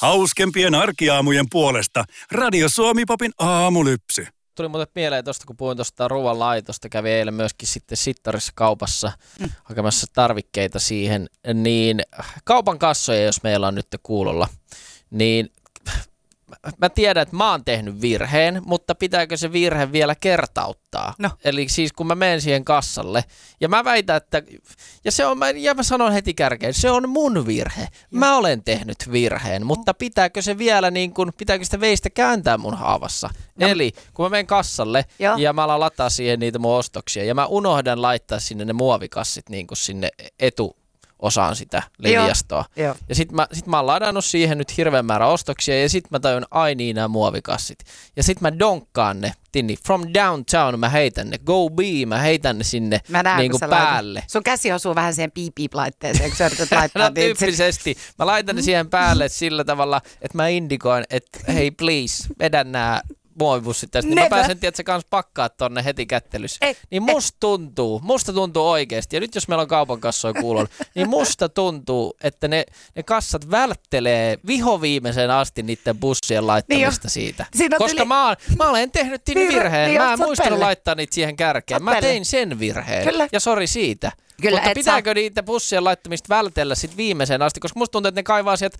Hauskempien arkiaamujen puolesta Radio Suomi-popin aamulypsy. Tuli muuten mieleen tuosta, kun puhuin tuosta ruoan laitosta, kävi eilen myöskin sitten Sittarissa kaupassa hakemassa tarvikkeita siihen, niin kaupan kassoja, jos meillä on nyt kuulolla, niin mä tiedän, että mä oon tehnyt virheen, mutta pitääkö se virhe vielä kertauttaa? No. Eli siis kun mä menen siihen kassalle, ja mä väitän, että, ja mä sanon heti kärkeen, se on mun virhe. Mä olen tehnyt virheen, mutta pitääkö se vielä pitääkö sitä veistä kääntää mun haavassa? No. Eli kun mä menen kassalle, ja mä alan lataa siihen niitä mun ostoksia, ja mä unohdan laittaa sinne ne muovikassit sinne osaan sitä linjastoa. Joo. Ja sit mä oon ladannut siihen nyt hirveän määrä ostoksia ja sit mä tajun nämä muovikassit. Ja sit mä donkkaan ne, from downtown mä heitän ne, go be, mä heitän ne sinne päälle. Laitat. Sun käsi osuu vähän siihen piip-piip-laitteeseen, kun sä yrität laittaa. No tyyppisesti. Mä laitan ne siihen päälle sillä tavalla, että mä indikoin, että hei please, vedän nää muovipussit tästä, niin mä pääsen tietysti kans pakkaa tonne heti kättelyssä. Niin musta tuntuu oikeesti, ja nyt jos meillä on kaupan kassoja kuulolla, niin musta tuntuu, että ne kassat välttelee vihoviimeisen asti niiden bussien laittamista siitä. Koska mä olen tehnyt virheen, mä en muistanut laittaa niitä siihen kärkeen. Mä tein sen virheen, ja sori siitä. Kyllä, mutta pitääkö niitä bussien laittamista vältellä sit viimeiseen asti, koska musta tuntuu, että ne kaivaa sieltä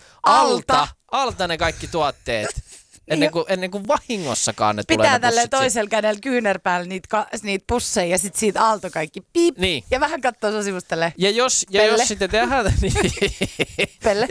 alta ne kaikki tuotteet. Ennen kuin vahingossakaan ne tulee ne pitää bussit. tälle toisella kädellä kyynärpäällä niitä pusseja ja sit siitä alto kaikki piip. Niin. Ja vähän kattoo sun sivustalle. Ja jos sitten tehdään Pelle.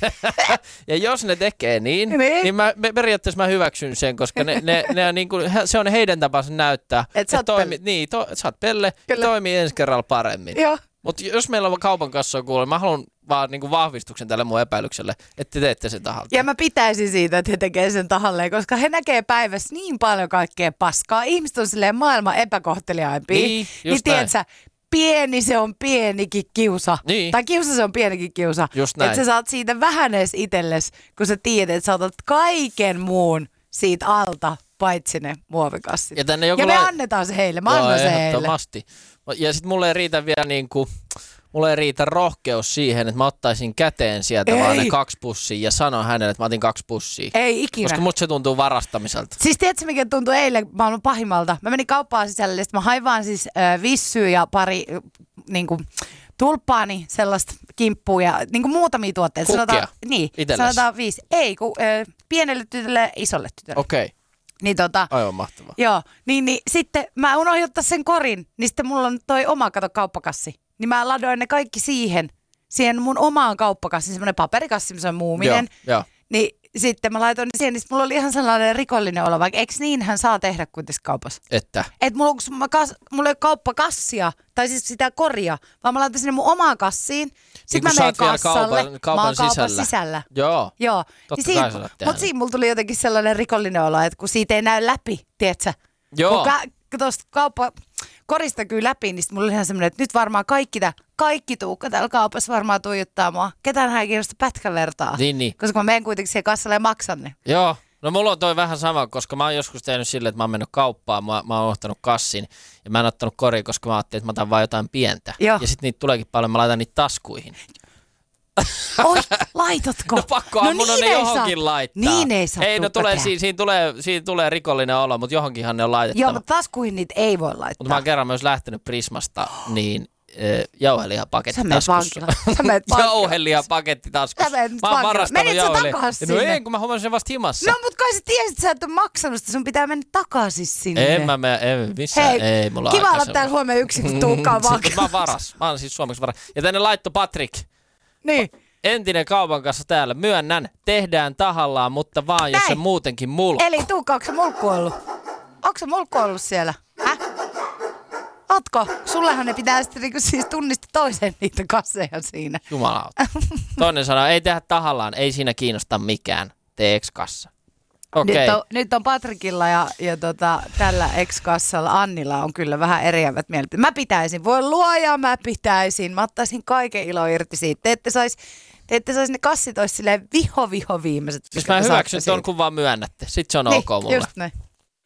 Ja jos ne tekee niin periaatteessa mä hyväksyn sen, koska ne on se on heidän tapansa näyttää. Että sä oot Pelle. Niin, sä oot Pelle ja toimii ensi kerralla paremmin. Joo. Mutta jos meillä on kaupan kassoa kuulla, mä haluan vaan vahvistuksen tälle mun epäilykselle, että te teette sen tahalleen. Ja mä pitäisin siitä, että he tekee sen tahalleen, koska he näkee päivässä niin paljon kaikkea paskaa. Ihmiset on silleen maailman epäkohteliaimpia. Niin tiedätkö, pieni se on pienikin kiusa. Niin. Tai kiusa se on pienikin kiusa. Että sä saat siitä vähän edes itsellesi, kun sä tiedät, että sä otat kaiken muun siitä alta, paitsi ne muovikassit. Ja me annetaan se heille, mä annan se heille. Ja sit mulle ei riitä vielä mulle ei riitä rohkeus siihen, että mä ottaisin käteen sieltä vaan ne 2 pussia ja sanon hänelle, että mä otin 2 pussia. Ei ikinä. Koska musta se tuntuu varastamiselta. Siis tiedätkö mikä tuntui eilen maailman pahimmalta? Mä menin kauppaan sisälle, sitten mä hain vaan siis vissyä ja pari tulppaani, sellaista kimppua ja muutamia tuotteita. Kukkia? Sanotaan 5. Ei, pienelle tytölle ja isolle tytölle. Okei. Niin aivan mahtavaa. Joo, niin sitten mä unohdin ottaa sen korin, niin sitten mulla on toi oma kauppakassi. Niin mä ladoin ne kaikki siihen mun omaan kauppakassiin, semmoinen paperikassi, missä on muuminen. Joo. Niin sitten mä laitoin ne siihen, niin mulla oli ihan sellainen rikollinen olo, vaikka eikö niin hän saa tehdä kuitenkin kaupassa? Että mulla ei ole kauppakassia, tai siis sitä koria, vaan mä laitan sinne mun omaan kassiin. Sitten mä menen kassalle, kaupan mä oon kaupan sisällä. Joo. Totta niin kai sä olet tehnyt. Mutta siinä mulla tuli jotenkin sellainen rikollinen olo, että kun siitä ei näy läpi, tiedätkö? Joo. Kun tuosta korista kyllä läpi, niin mulla oli ihan semmoinen, että nyt varmaan kaikki Tuukka täällä kaupassa varmaan tuijottaa mua. Ketään hän ei kiinnosta pätkän vertaa. Niin. Koska mä menen kuitenkin siihen kassalle ja maksan ne. Joo. No mulla on toi vähän sama, koska mä oon joskus tehnyt silleen, että mä oon mennyt kauppaan, mä oon ottanut kassin ja mä en ottanut koria, koska mä ajattelin, että mä otan vaan jotain pientä. Joo. Ja sit niitä tuleekin paljon, mä laitan niitä taskuihin. Oi, laitatko? No pakkohan mun on ne johonkin laittaa. Niin ei saa. Ei, no siinä tulee rikollinen olo, mutta johonkinhan ne on laitettava. Joo, mutta taskuihin niitä ei voi laittaa. Mutta mä oon kerran myös lähtenyt Prismasta, niin jauhelihapaketti taskussa. Sä menet vankilaan. Jauhelihapaketti taskussa. Mä oon varastanut jauhelihaa. No ei, kun mä huomasin sen vasta himassa. No, mutta kai sä tiesit, että sä et ole maksanut sitä. Sun pitää mennä takaisin sinne. En missään. Ei mulla kiva olla täällä huomenna yksin, kun Tuukka on vankilassa. Mä oon siis Suomeksi varas. Ja tänne laitto Patrik. Niin. Entinen kaupan kanssa täällä. Myönnän, tehdään tahallaan, mutta vaan jos se muutenkin mulkku. Eli Tuukka, onko se mulkku ollut? Onko se mulkku ollut siellä? Ootko? Sullehan ne pitää sitten siis tunnistaa toisen niitä kasseja siinä. Jumalauta. Toinen sanoo, ei tehdä tahallaan, ei siinä kiinnosta mikään. Tee ex-kassa. Okay. Nyt on Patrikilla ja tällä ex-kassalla Annilla on kyllä vähän eriävät mielipiteet. Mä pitäisin, voi luoja, mä ottaisin kaiken ilo irti siitä. Te ette sais ne kassit olisi silleen viho viimeiset. Siis mä hyväksyn ton, kun vaan myönnätte. Sitten se on ok mulle. Just näin.